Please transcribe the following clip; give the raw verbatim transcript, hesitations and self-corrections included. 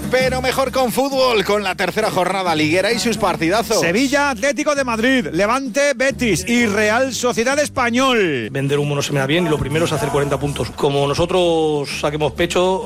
Pero mejor con fútbol, con la tercera jornada liguera y sus partidazos. Sevilla, Atlético de Madrid, Levante, Betis y Real Sociedad Español. Vender humo no se me da bien y lo primero es hacer cuarenta puntos. Como nosotros saquemos pecho,